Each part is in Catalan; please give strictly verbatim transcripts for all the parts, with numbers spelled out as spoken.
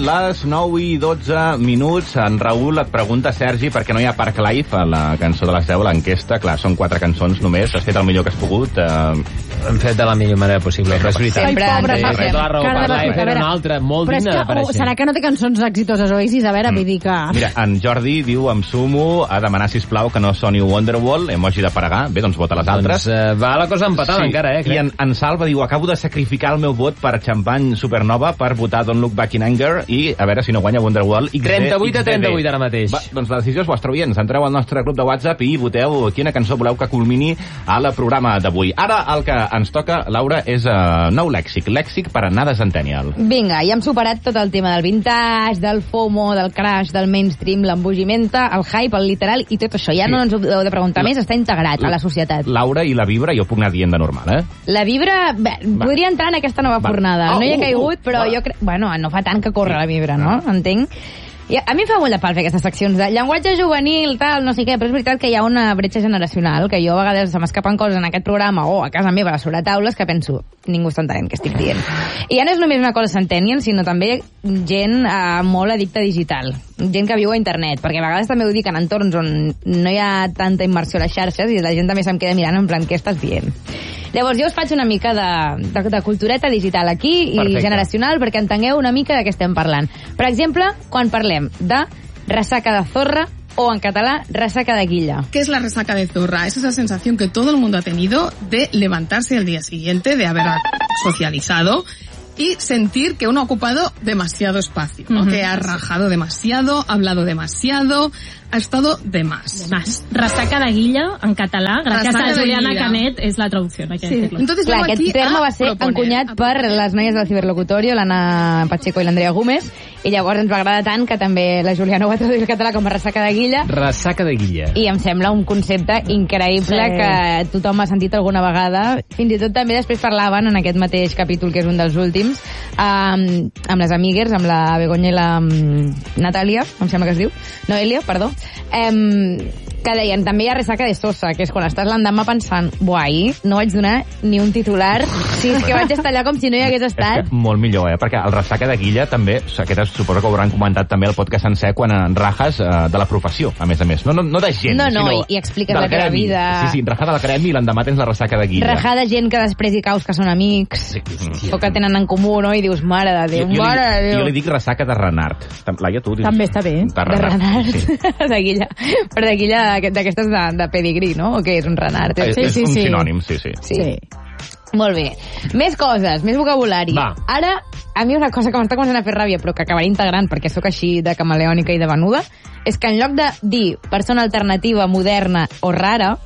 les nou i dotze minuts. En Raül et pregunta, Sergi, per què no hi ha Park Life a la cançó de les deu, l'enquesta. Clar, són quatre cançons només. Has fet el millor que has pogut. Eh... Hem fet de la millor manera possible, però és veritat. Sempre, Sempre, sempre. sempre. La raó, Park Life era una altra, molt però digna que, d'aparèixer. Serà que no té cançons exitoses, Oasis? A veure, mm. vull dir que... Mira, en Jordi diu, em sumo a demanar, sisplau, que no soni Wonderwall, emoji de paregar. Bé, doncs vota les altres. Doncs uh, va la cosa empatada sí. encara, eh? Crec. I en, en Salva diu, acabo de sacrificar el meu vot per Champagne Supernova per votar Don't Look Back in Anger i a veure si no guanya Wonderwall. trenta-vuit a trenta-vuit ara mateix. Va, doncs la decisió és vostra, oients. Entreu al nostre club de WhatsApp i voteu quina cançó voleu que culmini a la programa d'avui. Ara el que ens toca, Laura, és uh, nou lèxic. Lèxic per anar de Centennial. Vinga, ja hem superat tot el tema del vintage, del FOMO, del crash, del mainstream, l'embogimenta, el hype, el literal i tot això. Ja sí. no ens ho heu de preguntar la, més, està integrat la, a la societat. Laura i la vibra, jo puc anar dient de normal, eh? La vibra, bé, podria entrar en aquesta nova va. fornada. Oh, no hi ha caigut, uh, uh, però va. jo crec... Bueno, no fa tant que corre la vibra, no? Entenc. I a mi em fa molt de pal fer aquestes seccions de llenguatge juvenil, tal, no sé què, però és veritat que hi ha una bretxa generacional, que jo a vegades se m'escapen coses en aquest programa o a casa meva sobre taules que penso, ningú està entenent què estic dient. I ja no és només una cosa centennial, sinó també gent eh, molt addicta digital, gent que viu a internet, perquè a vegades també ho dic en entorns on no hi ha tanta immersió a les xarxes i la gent també se'm queda mirant en plan, què estàs dient? Llavors jo us faig una mica de, de, de cultureta digital aquí i Perfecte. generacional perquè entengueu una mica de què estem parlant. Per exemple, quan parlem de ressaca de zorra o en català, resaca de guilla. ¿Qué es la resaca de zorra? Es esa sensación que todo el mundo ha tenido de levantarse al día siguiente, de haber socializado y sentir que uno ha ocupado demasiado espacio, ¿no? Uh-huh. Que ha rajado demasiado, ha hablado demasiado, ha estado de más. De más. Resaca de guilla, en català, gràcies Resaca a Juliana de Canet, és la traducció, hay que sí. decirlo. Entonces, Clar, aquest terme va ser proponer, encunyat per les noies del Ciberlocutorio, l'Anna Pacheco i l'Andrea Gómez, i llavors ens va agradar tant que també la Juliana ho va traduir al català com a resaca de guilla. Resaca de guilla. I em sembla un concepte increïble sí. que tothom ha sentit alguna vegada. Fins i tot també després parlaven en aquest mateix capítol, que és un dels últims, um, amb les amigues, amb la Begoña i la um, Natàlia, em sembla que es diu, Noelia, perdó, um, que deien, també hi ha resaca de sosa, que és quan estàs l'endemà pensant, buai, no vaig donar ni un titular, si és que vaig estar allà com si no hi hagués estat. És que molt millor, eh? Perquè el resaca de guilla també, aquest suposo que ho hauran comentat també el podcast sencer quan en rajes eh, de la professió, a més a més. No, no, no de gent, no, no, sinó i, i expliques la teva vida. Sí, sí, rajada del gremi i l'endemà tens la resaca de guilla. Rajar de gent que després hi caus que són amics, sí, sí, o que tenen en comú, no? I dius, mare de Déu, jo, mare de Déu. Jo li dic resaca de renard. Laia, tu dius... També està bé. De renard. De renard. Sí. de guilla. Però de guilla d'aquestes de, de pedigrí, no? O què és un renard? És, sí, és sí, un sí. sinònim, sí, sí. Sí. sí. Molt bé. Més coses, més vocabulari. Va. Ara, a mi una cosa que m'està començant a fer ràbia, però que acabaré integrant perquè sóc així de camaleònica i de venuda, és que en lloc de dir persona alternativa, moderna o rara,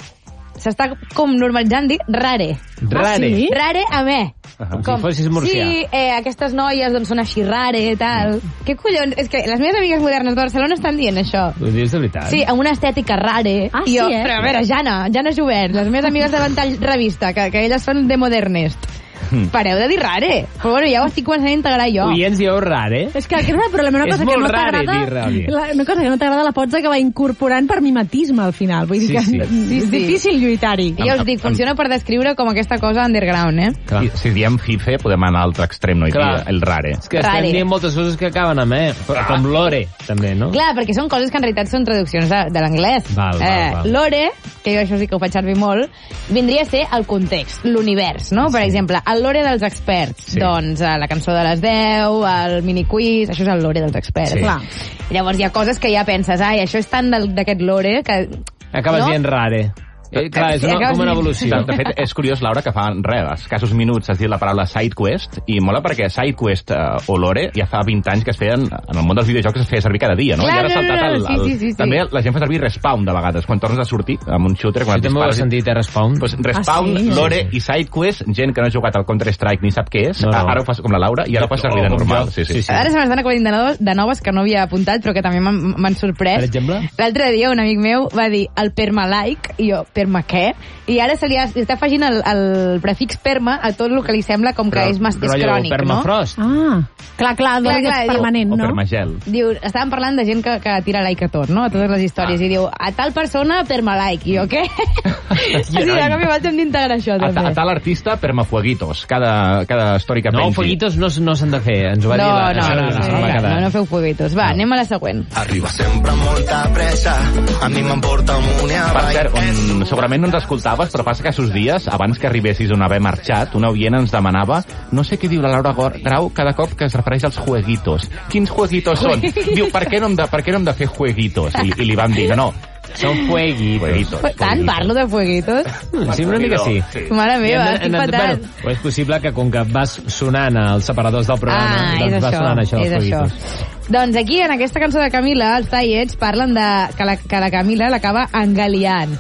s'està com normalitzant dir rare. Rare? Ah, sí? Rare a me. Uh-huh. Com si fossis murcià. Sí, eh, aquestes noies doncs, són així rare i tal. Mm. Què collons? És que les meves amigues modernes de Barcelona estan dient això. Ho dius de veritat? Sí, amb una estètica rare. Ah, I jo, sí, eh? Però a veure, Jana, Jana Jovert, les meves amigues de Ventall Revista, que, que elles són de modernest. Pareu de dir rare. Però bueno, ja ho estic començant a integrar jo. Oients, dieu rare? És que aquest és el problema, una cosa és que no rare, t'agrada... La, una cosa que no t'agrada la pots acabar incorporant per mimetisme al final. Vull dir sí, que sí. sí, és difícil lluitar-hi. I ja us dic, funciona per descriure com aquesta cosa underground, eh? Si, si diem fife, podem anar a l'altre extrem, no? I dir el rare. És que estem dient moltes coses que acaben amb eh, com lore, també, no? Clar, perquè són coses que en realitat són traduccions de, de l'anglès. Val, val, eh, val. Lore, que jo això sí que ho faig servir molt, vindria a ser el context, l'univers, no? Per sí. exemple, el lore dels experts. Sí. Doncs uh, la cançó de les deu, el miniquiz, això és el lore dels experts. Sí. Clar. Llavors hi ha coses que ja penses, ai, això és tant d'aquest lore que... Acabes no? dient rare. Eh, clar, és una, com una evolució. De, de fet, és curiós, Laura, que fa res, a escassos minuts has dit la paraula sidequest, i mola perquè sidequest uh, o lore ja fa vint anys que es feien, en el món dels videojocs es feia servir cada dia, no? Clar, I ara ha saltat el, el, sí, sí, sí, sí. També la gent fa servir respawn de vegades, quan tornes a sortir amb un shooter... Quan sí, també ho he sentit, eh, respawn. Pues, respawn, ah, sí? lore sí, sí. i sidequest, gent que no ha jugat al Counter-Strike ni sap què és, no, no. ara ho fa com la Laura, i ara ho fa servir de normal. Sí, sí. Sí, sí. Ara se m'estan acudint de, no, de noves que no havia apuntat, però que també m'han sorprès. Per exemple? L'altre dia un amic meu va dir el permalike, i jo, perma què, i ara se li, ha, li està afegint el, el prefix perma a tot el que li sembla com que Però, és, mas, és rotllo crònic, no? permafrost. Ah, clar, clar, clar, clar, és diu- permanent, O no? permagel. Diu, estàvem parlant de gent que, que tira like a tot, no? A totes les històries, Ah. i diu, a tal persona, permalike, i jo, què? Sí, de cop i volta hem d'integrar això, A, ta- a també. tal artista, permafueguitos. Cada, cada story que No, pensi. fueguitos no, no s'han de fer. Ens ho va No, dir la... no, això no, ens no, va no, quedar. no, no feu fueguitos. Va, No. anem a la següent. Arriba sempre amb molta pressa, a mi m'emporta amunt i Per avall. cert, un, segurament no ens escoltaves, però passa que aquests dies, abans que arribessis on haver marxat, una oient ens demanava, no sé què diu la Laura Gor- Grau cada cop que es refereix als jueguitos. Quins jueguitos són? Diu, per què no hem de, per què no hem de fer jueguitos? I, i li vam dir, no, no, Són fueguitos. jueguitos. Tant jueguitos. parlo de fueguitos. Sí, una mica sí. Mare meva, I estic fatal. bueno, o és possible que com que vas sonant als separadors del programa, Ah, doncs és va això, sonant això dels és això. fueguitos. Doncs aquí, en aquesta cançó de Camila, els tallets parlen de que la, que la Camila l'acaba engaliant.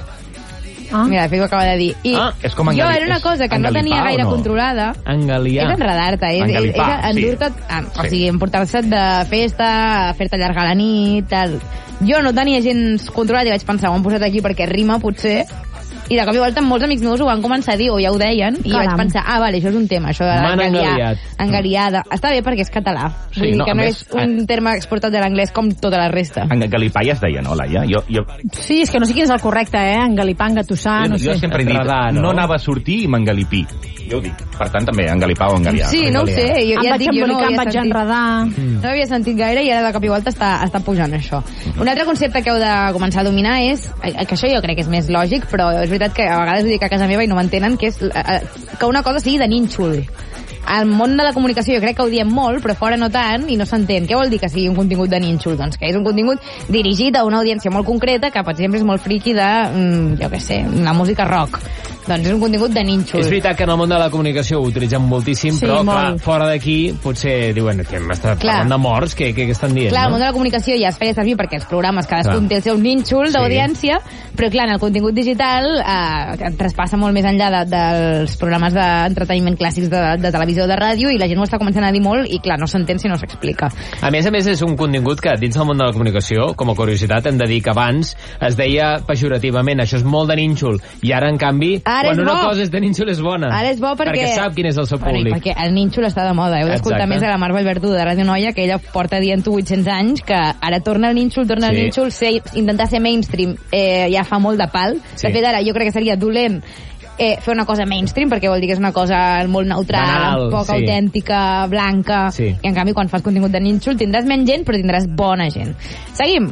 Ah. Mira, de fet ho acaba de dir. I Ah, és com jo engali- era una és cosa que no engalipar tenia o gaire no? controlada. Engaliar. És enredar-te, és, és, és Engalipar, endur-te, sí. ah, o Sí. sigui, emportar-se't de festa, a fer-te allargar la nit, tal. Jo no tenia gens controlat i vaig pensar, ho han posat aquí perquè rima, potser, i de cop i volta molts amics meus ho van començar a dir, o ja ho deien, i Caram. vaig pensar, ah, vale, això és un tema, això de M'han engaliat. engaliada. Està bé perquè és català, Sí, vull dir no, que a no més, és un terme exportat de l'anglès com tota la resta. Engalipar ja es deia, no, Laia? Jo, jo, Sí, és que no sé quin és el correcte, eh? Engalipar, engatussar, no jo sé. sempre he dit, Enredar, no? no? anava a sortir i m'engalipí. Jo ho dic. Per tant, també, engalipar o engaliar. Sí, no ho sé, jo, Em ja et vaig dic, jo no ho embolicar, em havia vaig sentit. enredar... No havia sentit gaire i ara de cop i volta està, està pujant això. Un altre concepte que heu de començar a dominar és, eh, que això jo crec que és més lògic, però és veritat que a vegades ho dic a casa meva i no m'entenen, que és eh, que una cosa sigui de nínxol. Al món de la comunicació jo crec que ho diem molt, però fora no tant, i no s'entén. Què vol dir que sigui un contingut de nínxol? Doncs que és un contingut dirigit a una audiència molt concreta, que per exemple és molt friqui de, mm, jo què sé, la música rock. Doncs és un contingut de nínxol. És veritat que en el món de la comunicació ho utilitzem moltíssim, Sí, però molt. clar, fora d'aquí potser diuen que m'està Clar. parlant de morts, què, què, què estan dient? Clar, el no? món de la comunicació ja es feia servir perquè els programes cadascun Clar. té el seu nínxol Sí. d'audiència, però clar, en el contingut digital eh, que traspassa molt més enllà de, dels programes d'entreteniment clàssics de, de televisió o de ràdio, i la gent ho està començant a dir molt i clar, no s'entén si no s'explica. A més a més, és un contingut que dins del món de la comunicació, com a curiositat, hem de dir que abans es deia pejorativament, això és molt de nínxol, i ara, en canvi, Ara quan és una bo. cosa és de nínxol és bona. Ara és bo perquè... Perquè sap quin és el seu públic. Perquè el nínxol està de moda. Heu d'escoltar Exacte. més a la Mar Vallverdú de Ràdio Noia, que ella porta dient-ho vuit-cents anys, que ara torna el nínxol, torna el Sí. nínxol, ser, intentar ser mainstream eh, ja fa molt de pal. Sí. De fet, ara jo crec que seria dolent eh, fer una cosa mainstream, perquè vol dir que és una cosa molt neutral, Banal, poc sí. autèntica, blanca, Sí. i en canvi quan fas contingut de nínxol tindràs menys gent, però tindràs bona gent. Seguim.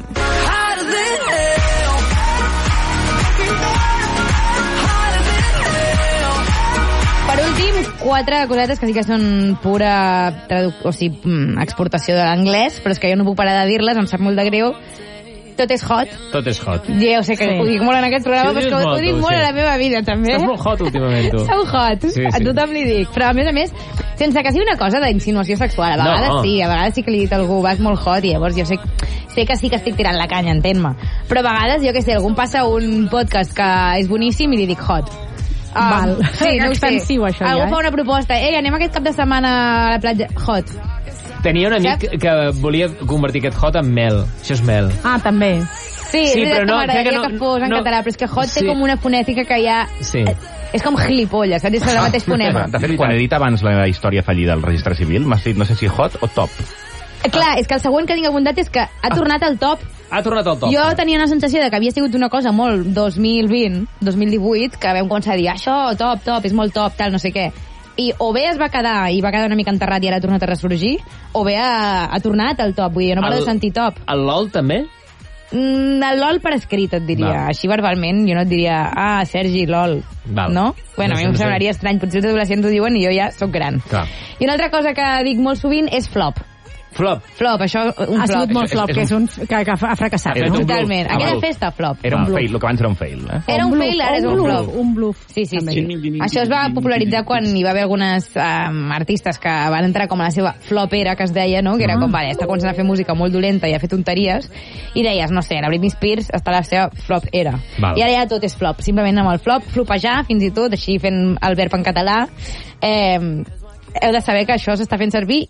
Per últim, quatre cosetes que sí que són pura tradu o sigui, mm, exportació de l'anglès, però és que jo no puc parar de dir-les, em sap molt de greu. Tot és hot. Tot és hot. Ja ho sé que Sí. ho dic molt en aquest programa, Sí, ho però és dius que ho molt, dic tu, molt sí. a la meva vida, també. Estàs molt hot últimament, tu. Sou hot, Sí, a sí. tothom li dic. Però a més a més, sense que sigui una cosa d'insinuació sexual. A No. vegades sí, a vegades sí que li he dit a algú, vas molt hot, i llavors jo sé, sé que sí que estic tirant la canya, entén-me. Però a vegades, jo què sé, algú em passa un podcast que és boníssim i li dic hot. Val. Sí, no ho sé. Extensiu, això, Algú ja, eh? fa una proposta. Ei, anem aquest cap de setmana a la platja. Hot. Tenia un amic Saps? que volia convertir aquest hot en mel. Això és mel. Ah, també. Sí, Sí, és veritat però no, que m'agradaria crec que que, no- fos en no- català, però és que hot Sí. té com una fonètica que ja... Sí. És com gilipolles, saps? És el mateix fonema. De fet, quan he dit abans la història fallida del registre civil, m'has dit no sé si hot o top. Clar, és que el següent que tinc apuntat és que ha tornat al top. Ha tornat al top. Jo tenia una sensació de que havia sigut una cosa molt dos mil vint, dos mil divuit, que vam començar a dir això, top, top, és molt top, tal, no sé què. I o bé es va quedar i va quedar una mica enterrat i ara ha tornat a ressorgir, o bé ha, ha tornat al top, vull dir, no paro de sentir top. El LOL també? Mm, el LOL per escrit, et diria. Val. Així verbalment, jo no et diria, ah, Sergi, LOL. Val. No? Bueno, No a sé, mi em no sé. semblaria estrany. Potser els adolescents ho diuen i jo ja sóc gran. Clar. I una altra cosa que dic molt sovint és flop. Flop. Flop, això, un Ha flop. sigut molt És- és- flop, és que un- és un... que, que ha fracassat, Era no? un Totalment. bluff. Aquella Ah, festa, flop. Era un fail, el que abans era un fail. Eh? Era un fail, ara és un bluff, flop. un bluff. Sí, sí, també. sí. Això es va popularitzar quan hi va haver algunes um, artistes que van entrar com a la seva flopera, que es deia, no? Que era com, vale, està començant a fer música molt dolenta i a fer tonteries, i deies, no sé, la Britney Spears està a la seva flop era. Val. I ara ja tot és flop. Simplement amb el flop, flopejar, fins i tot, així fent el verb en català. Eh, heu de saber que això s'està fent servir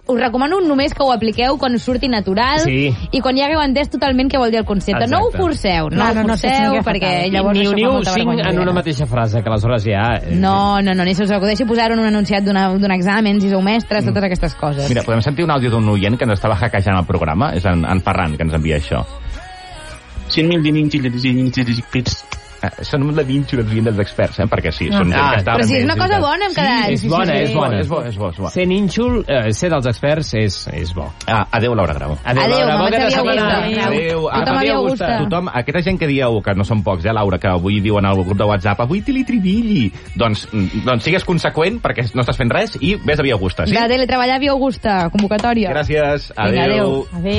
us recomano només que ho apliqueu quan us surti natural Sí. i quan ja hagueu entès totalment què vol dir el concepte. No ho Exacte. forceu, no, No, ho no, no, forceu, això sembla perquè fatal. llavors ni això ni fa un molta cinc vergonya en una ajena. mateixa frase, que aleshores ja... eh, No, no, no, ni se us acudeixi posar-ho en un enunciat d'una- d'un examen, si sou mestres, Mm. totes aquestes coses. Mira, podem sentir un àudio d'un oient que ens estava hackejant el programa? És en, en Ferran, que ens envia això. cent mil diners Eh, són la vinxo dels experts, eh? Perquè sí, són gent Ah, que està... Però si és una cosa bona, hem quedat. és bona, és bona. És bo, és bo, és bo. Ser nínxol, eh, ser dels experts, és, és bo. Ah, adéu, Laura Grau. Adéu, Laura, mamà, bon cap de Xavier setmana. Augusta. Adéu. Tothom Ah, havia Augusta. Tothom, aquesta gent que dieu, que no són pocs, eh, Laura, que avui diuen al grup de WhatsApp, avui tili-trivilli. Doncs, mm, doncs sigues conseqüent, perquè no estàs fent res, i vés a Via Augusta, sí? De teletreballar a Via Augusta, convocatòria. Gràcies. Vinga, adéu. Adéu.